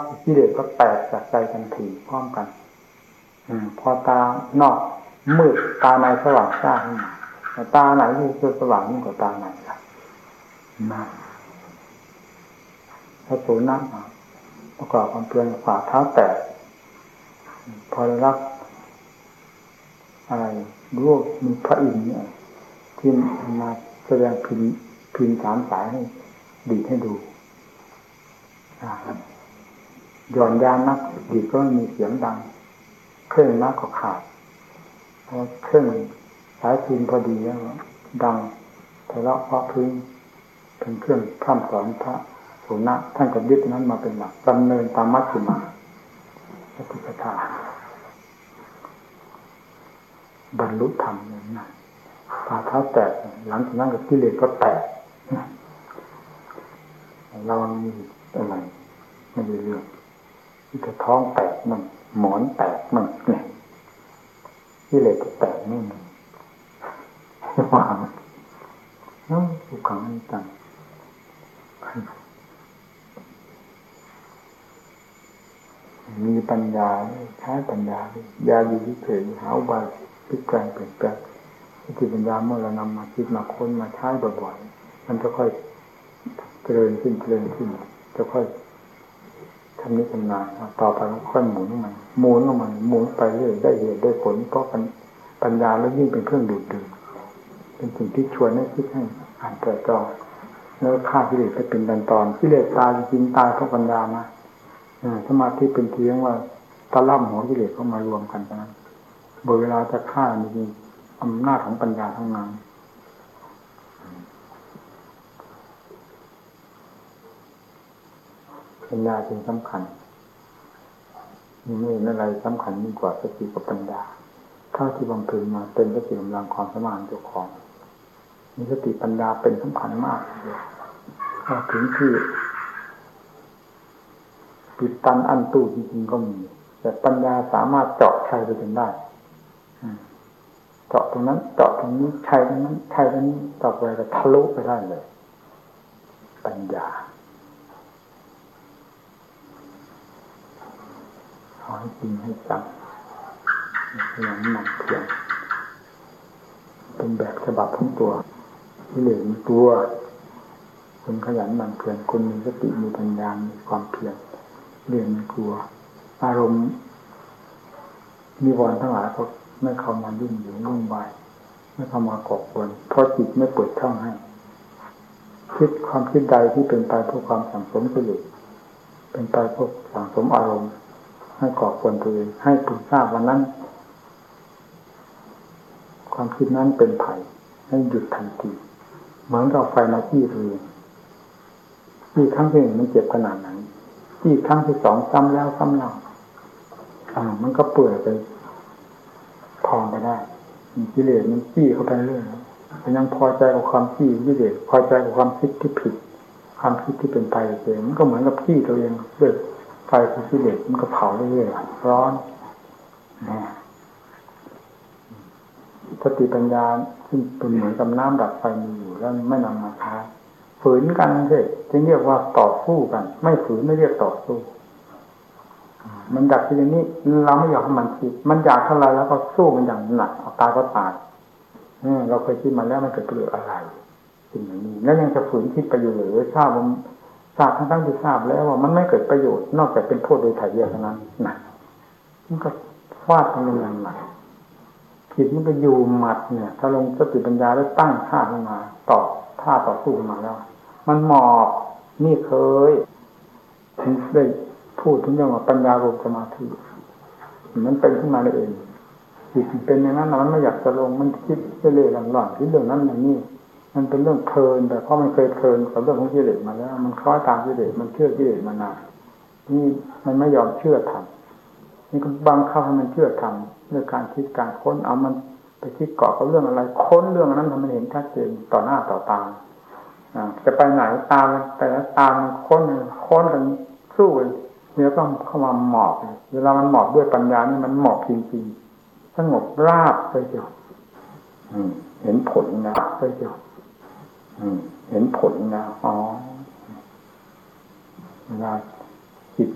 กิเลสก็แตกจากใจทันทีพร้อมกันพอตานอกมืดตาในสว่างจ้าขึ้นมาตาไหนที่จะสว่างยิ่งกว่าตาไหนล่ะนั่นพระโสนะประกอบความเพียรฝ่าเท้าแตกพอได้รับอะไรรู้มีพระอินทร์เนี่ยที่มาแสดงพิมพ์สามสายให้ดีดให้ดูหย่อนยานนักดีดก็มีเสียงดังเครื่องนักก็ขาดเพราะเครื่องสายพิมพ์พอดีแล้วดังทะเลาะเพราะพื้นเป็นเครื่องพร่ำสอนพระโสนะท่านก็ยึดนั้นมาเป็นหลักดำเนินตามมัชฌิมาปฏิปทาบรรลุธรรมอย่างนั้นฝ่าเท้าแตกหลังจากนั้นกับกิเลสก็แตกเรามีอะไรไม่ได้เรื่องที่จะท้องแตกมันหมอนแตกมันเนี่ยกิเลสแตกนี่มันว่าทุกขังอนิจจังมีปัญญาใช้ปัญญาอย่าอยู่เฉยๆหาอุบายพลิกแปลงเปลี่ยนแปลงสติปัญญาเมื่อเรานำมาคิดมาค้นมาใช้บ่อยๆมันจะค่อยเจริญขึ้นจะค่อยทำนิพพานต่อไปก็ค่อยหมุนของมันหมุนไปเรื่อยได้เหตุได้ผลเพราะปัญญาแล้วยิ่งเป็นเครื่องดูดดื่มเป็นสิ่งที่ชวนให้คิดให้อ่านแต่จอแล้วฆ่ากิเลสไปเป็นตอนกิเลสตายจริงตายเพราะปัญญามาสมาธิเป็นเพียงว่าตะล่ำหัวกิเลสเข้ามารวมกันเท่านั้นเวลาจะฆ่ามีอำนาจของปัญญาทั้งนั้นปัญญาเป็นสำคัญไม่มีอะไรสำคัญยิ่งกว่าสติกับปัญญาเท่าที่บำเพ็ญมาเป็นสติกำลังความสมานเจ้าของมีสติปัญญาเป็นสำคัญมากถ้าถึงที่ปิดตันอันตู้จริงๆก็มีแต่ปัญญาสามารถเจาะชัยไปจนได้เจาะตรงนั้นเจาะตรงนี้ชัยตรงนั้นชัยตรงนี้ต่อไปก็ทะลุไปได้เลยปัญญาขอให้จริงให้จังอย่างนั้นเพียงเป็นแบบฉบับของตัวที่เหลือมีตัวคนขยันหมั่นเพียรคนมีสติมีปัญญามีความเพียรเรียนไม่กลัวอารมณ์นิวรณ์ทั้งหลายก็ไม่เข้ามายุ่งเหยิงวุ่นวายไม่เข้ามาก่อกวนเพราะจิตไม่เปิดช่องให้คิดความคิดใดที่เป็นไปเพื่อความสั่งสมกิเลสเป็นไปเพื่อสั่งสมอารมณ์ให้ก่อกวนตัวเองให้พึงทราบวันนั้นความคิดนั้นเป็นภัยให้หยุดทันทีเหมือนเราไฟมาที่เรือนที่ครั้งที่หนึ่งมันเจ็บขนาดไหนที่ครั้งที่สองซ้ำแล้วซ้ำเล่ามันก็เปื่อยไปพองไปได้กิเลสมันจี้เข้าไปเรื่อยมันยังพอใจกับความจี้กิเลสพอใจกับความคิดที่ผิดความคิดที่เป็นไปเองมันก็เหมือนกับจี้ตัวเองด้วยไฟของกิเลสมันก็เผาเรื่อยๆร้อนนะสติปัญญาซึ่งเป็นเหมือนกับน้ำดับไฟมีอยู่แล้วไม่นำมาใช้ฝืนกันเลยจึงเรียกว่าต่อสู้กันไม่ฝืนไม่เรียกต่อสู้มันอยากที่อย่างนี้เราไม่อยากให้มันคิดมันอยากเท่าไรแล้วก็สู้มันอย่างหนักเอาตายก็ตายเราเคยคิดมาแล้วมันเกิดประโยชน์อะไรสิ่งนี้แล้วยังจะฝืนคิดไปอยู่หรือทราบทั้งที่ทราบแล้วว่ามันไม่เกิดประโยชน์นอกจากเป็นโทษโดยถ่ายเดียวเท่านั้นนะมันก็ฟาดมันลงอย่างหนักจิตมันก็อยู่หมัดเนี่ยถ้าลงสติปัญญาแล้วตั้งท่าขึ้นมาต่อท่าต่อสู้ขึ้นมาแล้วมันหมอบนี่เคยได้พูดถึงเรื่องว่าปัญญารวมสมาธิมันเป็นขึ้นมาเองจิตเป็นอย่างนั้นมันไม่อยากจะลงมันคิดเรื่อยๆหลังๆคิดเรื่องนั้นอย่างนี้มันเป็นเรื่องเพลินแต่เพราะมันเคยเพลินกับเรื่องของกิเลสมาแล้วมันคล้อยตามกิเลสมันเชื่อกิเลสมานานนี่มันไม่ยอมเชื่อธรรมนี่ก็บังคับให้มันเชื่อธรรมด้วยการคิดการค้นเอามันไปคิดเกาะกับเรื่องอะไรค้นเรื่องนั้นทำให้เห็นชัดเจนต่อหน้าต่อตาจะไปไหนตามแต่ละตามค้นกันสู้กันเนี่ยต้องเข้ามาหมอบเวลามันหมอบด้วยปัญญานี่มันหมอบจริงๆสงบราบไปเดียวเห็นผลนะไปเดียวเห็นผลนะเวลา